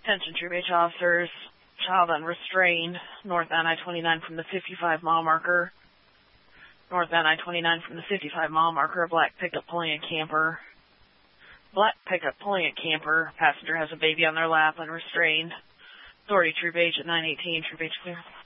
Attention Troop H officers, child unrestrained, north on I-29 from the 55 mile marker. North on I-29 from the 55 mile marker, a black pickup pulling a camper. Black pickup pulling a camper. Passenger has a baby on their lap, unrestrained. Authority Troop H at 918, Troop H clear.